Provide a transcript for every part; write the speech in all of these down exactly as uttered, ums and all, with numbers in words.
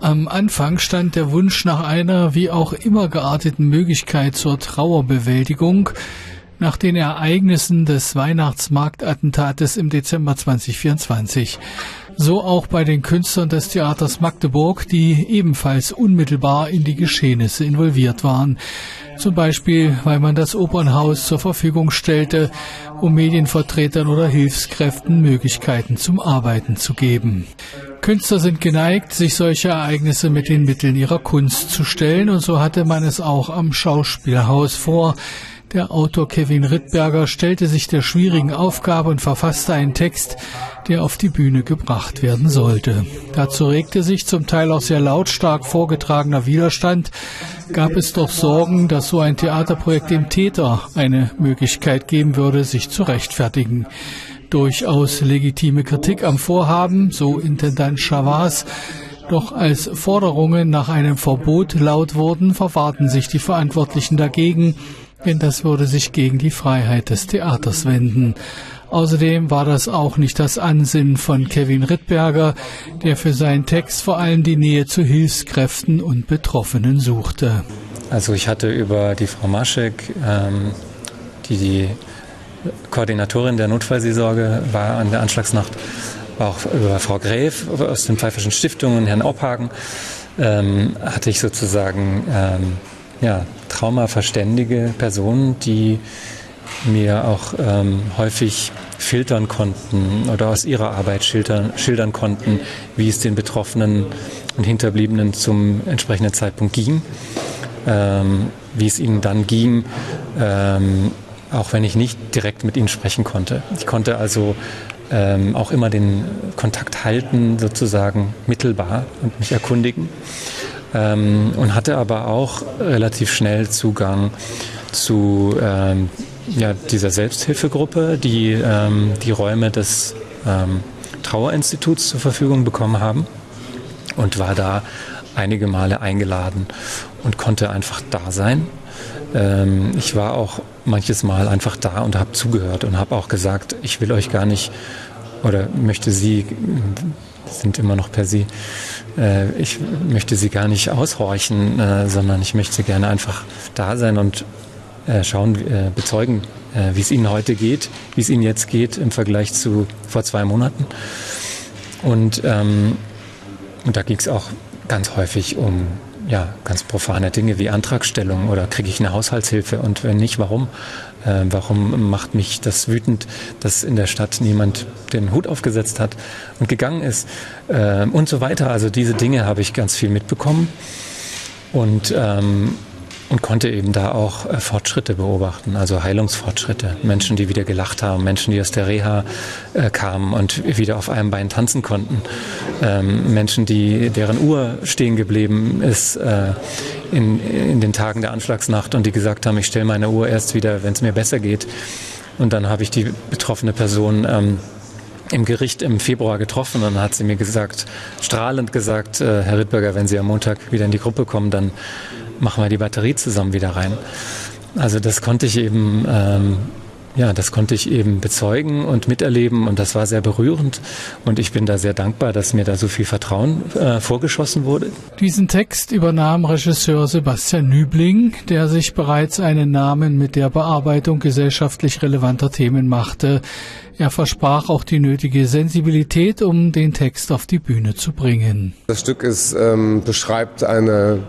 Am Anfang stand der Wunsch nach einer wie auch immer gearteten Möglichkeit zur Trauerbewältigung nach den Ereignissen des Weihnachtsmarktattentates im Dezember zweitausendvierundzwanzig. So auch bei den Künstlern des Theaters Magdeburg, die ebenfalls unmittelbar in die Geschehnisse involviert waren. Zum Beispiel, weil man das Opernhaus zur Verfügung stellte, um Medienvertretern oder Hilfskräften Möglichkeiten zum Arbeiten zu geben. Künstler sind geneigt, sich solche Ereignisse mit den Mitteln ihrer Kunst zu stellen, und so hatte man es auch am Schauspielhaus vor. Der Autor Kevin Rittberger stellte sich der schwierigen Aufgabe und verfasste einen Text, der auf die Bühne gebracht werden sollte. Dazu regte sich zum Teil auch sehr lautstark vorgetragener Widerstand. Gab es doch Sorgen, dass so ein Theaterprojekt dem Täter eine Möglichkeit geben würde, sich zu rechtfertigen. Durchaus legitime Kritik am Vorhaben, so Intendant Schavas. Doch als Forderungen nach einem Verbot laut wurden, verwahrten sich die Verantwortlichen dagegen, denn das würde sich gegen die Freiheit des Theaters wenden. Außerdem war das auch nicht das Ansinnen von Kevin Rittberger, der für seinen Text vor allem die Nähe zu Hilfskräften und Betroffenen suchte. Also ich hatte über die Frau Maschek, ähm, die die Koordinatorin der Notfallseelsorge war an der Anschlagsnacht, auch über Frau Gräf aus den Pfeifferschen Stiftungen, Herrn Opphagen, ähm, hatte ich sozusagen ähm, ja, traumaverständige Personen, die mir auch ähm, häufig filtern konnten oder aus ihrer Arbeit schildern, schildern konnten, wie es den Betroffenen und Hinterbliebenen zum entsprechenden Zeitpunkt ging, ähm, wie es ihnen dann ging, ähm, auch wenn ich nicht direkt mit ihnen sprechen konnte. Ich konnte also ähm, auch immer den Kontakt halten, sozusagen mittelbar, und mich erkundigen. Ähm, und hatte aber auch relativ schnell Zugang zu ähm, ja, dieser Selbsthilfegruppe, die ähm, die Räume des ähm, Trauerinstituts zur Verfügung bekommen haben, und war da einige Male eingeladen und konnte einfach da sein. Ähm, ich war auch manches Mal einfach da und habe zugehört und habe auch gesagt, ich will euch gar nicht oder möchte Sie, sind immer noch per Sie, äh, ich möchte Sie gar nicht aushorchen, äh, sondern ich möchte gerne einfach da sein und äh, schauen, äh, bezeugen, äh, wie es Ihnen heute geht, wie es Ihnen jetzt geht im Vergleich zu vor zwei Monaten. Und, ähm, und da ging es auch ganz häufig um ja, ganz profane Dinge wie Antragstellung oder kriege ich eine Haushaltshilfe, und wenn nicht, warum? Äh, warum macht mich das wütend, dass in der Stadt niemand den Hut aufgesetzt hat und gegangen ist, äh, und so weiter. Also diese Dinge habe ich ganz viel mitbekommen und, ähm, und konnte eben da auch äh, Fortschritte beobachten, also Heilungsfortschritte. Menschen, die wieder gelacht haben, Menschen, die aus der Reha äh, kamen und wieder auf einem Bein tanzen konnten. Ähm, Menschen, die, deren Uhr stehen geblieben ist äh, in, in den Tagen der Anschlagsnacht und die gesagt haben, ich stelle meine Uhr erst wieder, wenn es mir besser geht. Und dann habe ich die betroffene Person ähm, im Gericht im Februar getroffen, und dann hat sie mir gesagt, strahlend gesagt, äh, Herr Rittberger, wenn Sie am Montag wieder in die Gruppe kommen, dann machen wir die Batterie zusammen wieder rein. Also das konnte ich eben ähm, Ja, das konnte ich eben bezeugen und miterleben, und das war sehr berührend, und ich bin da sehr dankbar, dass mir da so viel Vertrauen äh, vorgeschossen wurde. Diesen Text übernahm Regisseur Sebastian Nübling, der sich bereits einen Namen mit der Bearbeitung gesellschaftlich relevanter Themen machte. Er versprach auch die nötige Sensibilität, um den Text auf die Bühne zu bringen. Das Stück ist, ähm, beschreibt eine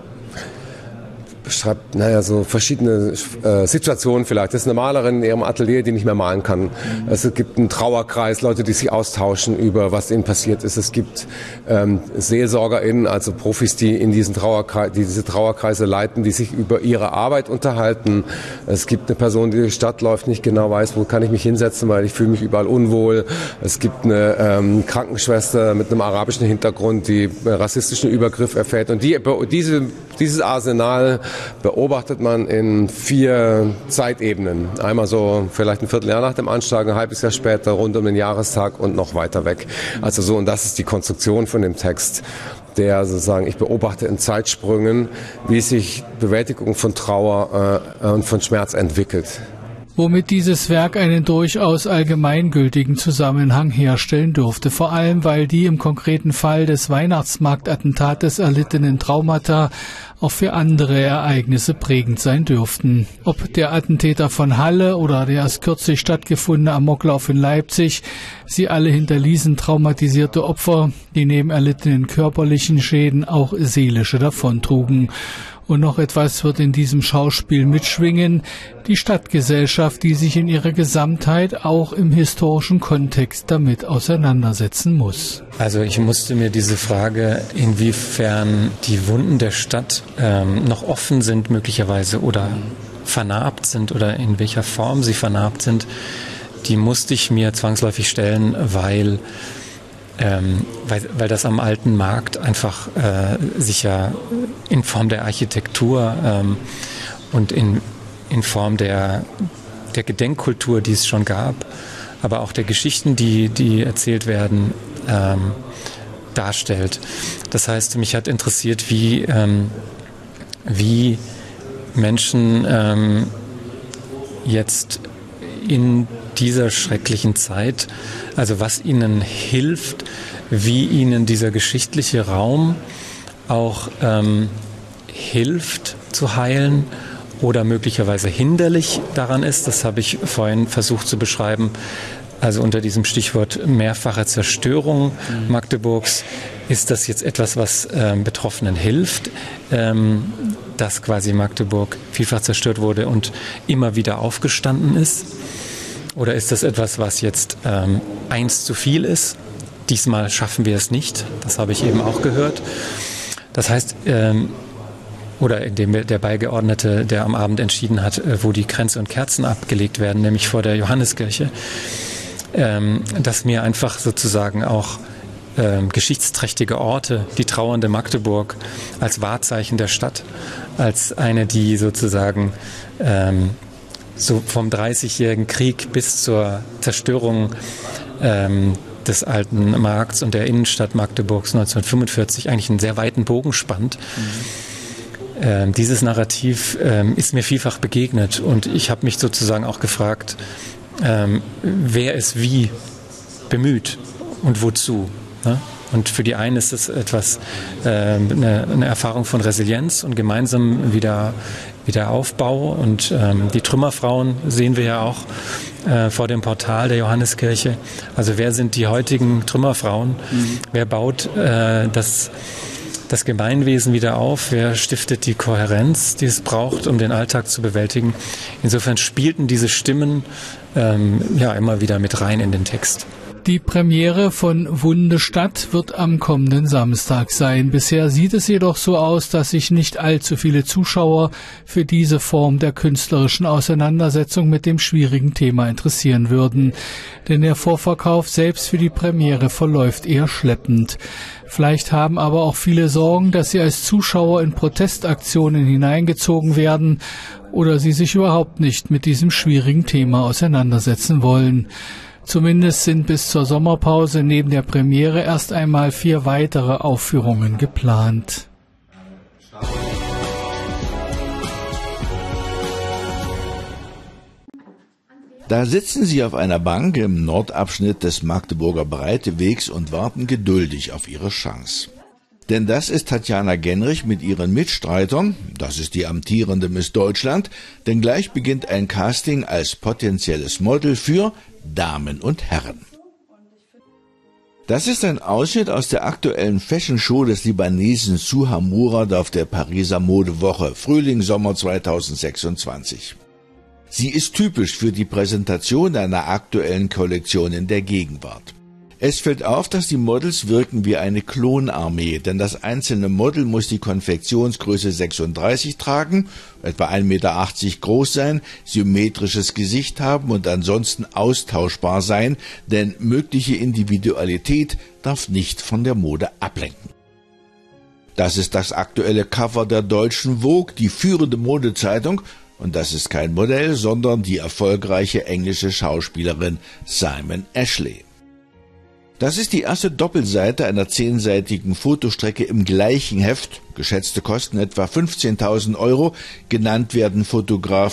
beschreibt, naja, so verschiedene äh, Situationen vielleicht. Das ist eine Malerin in ihrem Atelier, die nicht mehr malen kann. Mhm. Es gibt einen Trauerkreis, Leute, die sich austauschen über, was ihnen passiert ist. Es gibt ähm, SeelsorgerInnen, also Profis, die in diesen Trauerkreis, die diese Trauerkreise leiten, die sich über ihre Arbeit unterhalten. Es gibt eine Person, die durch die Stadt läuft, nicht genau weiß, wo kann ich mich hinsetzen, weil ich fühle mich überall unwohl. Es gibt eine ähm, Krankenschwester mit einem arabischen Hintergrund, die rassistischen Übergriff erfährt. Und die, diese, dieses Arsenal beobachtet man in vier Zeitebenen. Einmal so vielleicht ein Vierteljahr nach dem Anschlag, ein halbes Jahr später, rund um den Jahrestag und noch weiter weg. Also so, und das ist die Konstruktion von dem Text, der sozusagen, ich beobachte in Zeitsprüngen, wie sich Bewältigung von Trauer äh, und von Schmerz entwickelt. womit dieses Werk einen durchaus allgemeingültigen Zusammenhang herstellen dürfte, vor allem weil die im konkreten Fall des Weihnachtsmarktattentates erlittenen Traumata auch für andere Ereignisse prägend sein dürften. Ob der Attentäter von Halle oder der erst kürzlich stattgefundene Amoklauf in Leipzig, sie alle hinterließen traumatisierte Opfer, die neben erlittenen körperlichen Schäden auch seelische davontrugen. Und noch etwas wird in diesem Schauspiel mitschwingen, die Stadtgesellschaft, die sich in ihrer Gesamtheit auch im historischen Kontext damit auseinandersetzen muss. Also ich musste mir diese Frage, inwiefern die Wunden der Stadt ähm, noch offen sind möglicherweise oder vernarbt sind oder in welcher Form sie vernarbt sind, die musste ich mir zwangsläufig stellen, weil Ähm, weil, weil das am alten Markt einfach äh, sich ja in Form der Architektur ähm, und in, in Form der, der Gedenkkultur, die es schon gab, aber auch der Geschichten, die, die erzählt werden, ähm, darstellt. Das heißt, mich hat interessiert, wie, ähm, wie Menschen ähm, jetzt in dieser schrecklichen Zeit, also was ihnen hilft, wie ihnen dieser geschichtliche Raum auch ähm, hilft zu heilen oder möglicherweise hinderlich daran ist. Das habe ich vorhin versucht zu beschreiben. Also unter diesem Stichwort mehrfache Zerstörung mhm. Magdeburgs ist das jetzt etwas, was ähm, Betroffenen hilft, ähm, dass quasi Magdeburg vielfach zerstört wurde und immer wieder aufgestanden ist. Oder ist das etwas, was jetzt ähm, eins zu viel ist? Diesmal schaffen wir es nicht. Das habe ich eben auch gehört. Das heißt, ähm, oder indem der Beigeordnete, der am Abend entschieden hat, äh, wo die Kränze und Kerzen abgelegt werden, nämlich vor der Johanneskirche, ähm, dass mir einfach sozusagen auch ähm, geschichtsträchtige Orte, die trauernde Magdeburg als Wahrzeichen der Stadt, als eine, die sozusagen ähm, so vom dreißigjährigen Krieg bis zur Zerstörung ähm, des alten Markts und der Innenstadt Magdeburgs neunzehnhundertfünfundvierzig eigentlich einen sehr weiten Bogen spannt. Mhm. Ähm, dieses Narrativ ähm, ist mir vielfach begegnet und ich habe mich sozusagen auch gefragt, ähm, wer ist wie bemüht und wozu, ne? Und für die einen ist es etwas, äh, eine, eine Erfahrung von Resilienz und gemeinsam wieder, wieder Aufbau. Und ähm, die Trümmerfrauen sehen wir ja auch äh, vor dem Portal der Johanneskirche. Also wer sind die heutigen Trümmerfrauen? Mhm. Wer baut äh, das, das Gemeinwesen wieder auf? Wer stiftet die Kohärenz, die es braucht, um den Alltag zu bewältigen? Insofern spielten diese Stimmen ähm, ja immer wieder mit rein in den Text. Die Premiere von Wunde Stadt wird am kommenden Samstag sein. Bisher sieht es jedoch so aus, dass sich nicht allzu viele Zuschauer für diese Form der künstlerischen Auseinandersetzung mit dem schwierigen Thema interessieren würden. Denn der Vorverkauf selbst für die Premiere verläuft eher schleppend. Vielleicht haben aber auch viele Sorgen, dass sie als Zuschauer in Protestaktionen hineingezogen werden oder sie sich überhaupt nicht mit diesem schwierigen Thema auseinandersetzen wollen. Zumindest sind bis zur Sommerpause neben der Premiere erst einmal vier weitere Aufführungen geplant. Da sitzen sie auf einer Bank im Nordabschnitt des Magdeburger Breitewegs und warten geduldig auf ihre Chance. Denn das ist Tatjana Genrich mit ihren Mitstreitern, das ist die amtierende Miss Deutschland, denn gleich beginnt ein Casting als potenzielles Model für Damen und Herren. Das ist ein Ausschnitt aus der aktuellen Fashion-Show des Libanesen Suha Murad auf der Pariser Modewoche, Frühling-Sommer zweitausendsechsundzwanzig. Sie ist typisch für die Präsentation einer aktuellen Kollektion in der Gegenwart. Es fällt auf, dass die Models wirken wie eine Klonarmee, denn das einzelne Model muss die Konfektionsgröße sechsunddreißig tragen, etwa ein Meter achtzig groß sein, symmetrisches Gesicht haben und ansonsten austauschbar sein, denn mögliche Individualität darf nicht von der Mode ablenken. Das ist das aktuelle Cover der deutschen Vogue, die führende Modezeitung, und das ist kein Modell, sondern die erfolgreiche englische Schauspielerin Simon Ashley. Das ist die erste Doppelseite einer zehnseitigen Fotostrecke im gleichen Heft. Geschätzte Kosten etwa fünfzehntausend Euro. Genannt werden Fotograf